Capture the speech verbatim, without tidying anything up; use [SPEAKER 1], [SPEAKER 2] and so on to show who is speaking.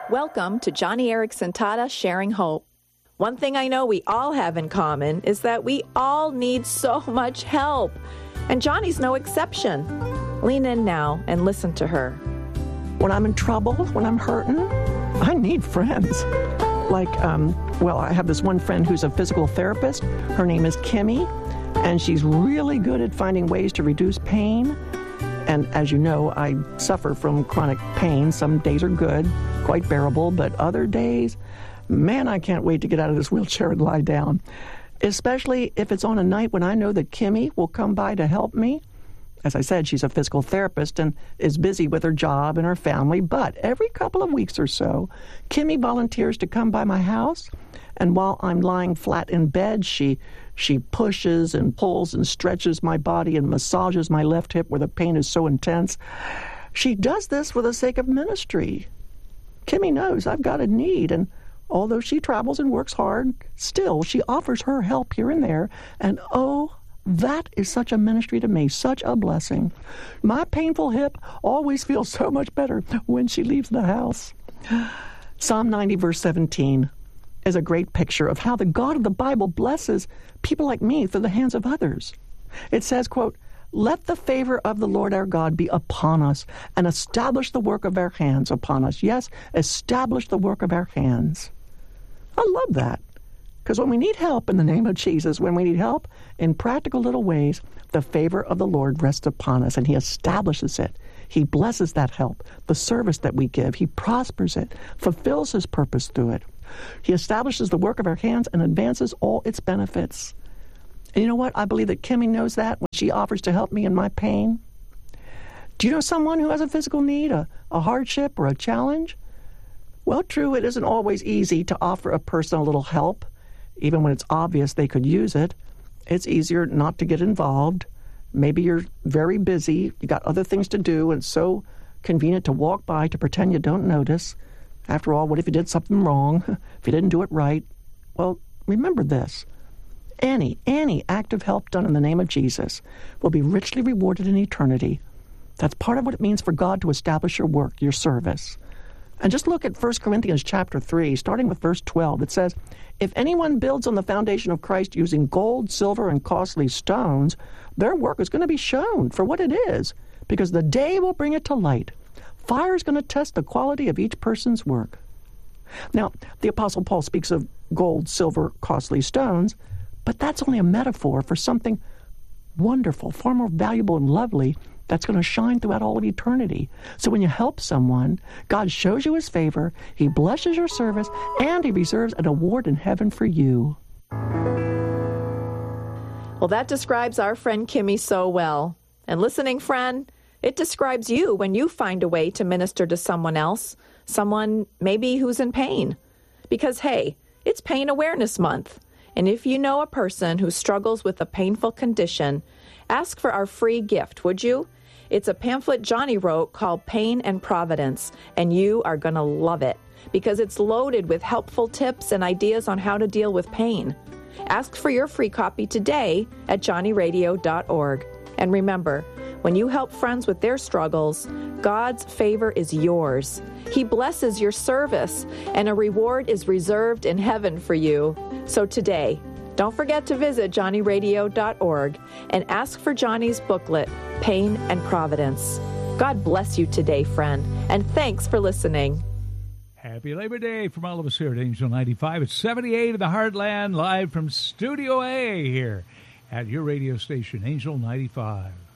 [SPEAKER 1] Welcome to Joni Eareckson Tada Sharing Hope. One thing I know we all have in common is that we all need so much help. And Joni's no exception. Lean in now and listen to her.
[SPEAKER 2] When I'm in trouble, when I'm hurting, I need friends. Like, um, well, I have this one friend who's a physical therapist. Her name is Kimmy, and she's really good at finding ways to reduce pain. And as you know, I suffer from chronic pain. Some days are good, quite bearable, but other days, man, I can't wait to get out of this wheelchair and lie down. Especially if it's on a night when I know that Kimmy will come by to help me. As I said, she's a physical therapist and is busy with her job and her family, but every couple of weeks or so, Kimmy volunteers to come by my house, and while I'm lying flat in bed, she she pushes and pulls and stretches my body and massages my left hip where the pain is so intense. She does this for the sake of ministry. Kimmy knows I've got a need, and although she travels and works hard, still she offers her help here and there, and oh, that is such a ministry to me, such a blessing. My painful hip always feels so much better when she leaves the house. Psalm ninety, verse seventeen is a great picture of how the God of the Bible blesses people like me through the hands of others. It says, quote, "Let the favor of the Lord our God be upon us and establish the work of our hands upon us." Yes, establish the work of our hands. I love that. Because when we need help in the name of Jesus, when we need help in practical little ways, the favor of the Lord rests upon us, and he establishes it. He blesses that help, the service that we give. He prospers it, fulfills his purpose through it. He establishes the work of our hands and advances all its benefits. And you know what? I believe that Kimmy knows that when she offers to help me in my pain. Do you know someone who has a physical need, a, a hardship, or a challenge? Well, true, it isn't always easy to offer a person a little help. Even when it's obvious they could use it, it's easier not to get involved. Maybe you're very busy, you got other things to do, and it's so convenient to walk by to pretend you don't notice. After all, what if you did something wrong? If you didn't do it right? Well, remember this. Any, any act of help done in the name of Jesus will be richly rewarded in eternity. That's part of what it means for God to establish your work, your service. And just look at First Corinthians chapter three, starting with verse twelve. It says, "If anyone builds on the foundation of Christ using gold, silver, and costly stones, their work is going to be shown for what it is, because the day will bring it to light. Fire is going to test the quality of each person's work." Now, the Apostle Paul speaks of gold, silver, costly stones, but that's only a metaphor for something wonderful, far more valuable and lovely, that's going to shine throughout all of eternity. So when you help someone, God shows you his favor, he blesses your service, and he reserves an award in heaven for you.
[SPEAKER 1] Well, that describes our friend Kimmy so well. And listening friend, it describes you when you find a way to minister to someone else, someone maybe who's in pain. Because, hey, it's Pain Awareness Month. And if you know a person who struggles with a painful condition, ask for our free gift, would you? It's a pamphlet Joni wrote called Pain and Providence, and you are going to love it because it's loaded with helpful tips and ideas on how to deal with pain. Ask for your free copy today at joni radio dot org. And remember, when you help friends with their struggles, God's favor is yours. He blesses your service, and a reward is reserved in heaven for you. So today, don't forget to visit joni radio dot org and ask for Joni's booklet, Pain and Providence. God bless you today, friend, and thanks for listening.
[SPEAKER 3] Happy Labor Day from all of us here at Angel ninety-five. It's seventy-eight of the Heartland, live from Studio A here at your radio station, Angel ninety-five.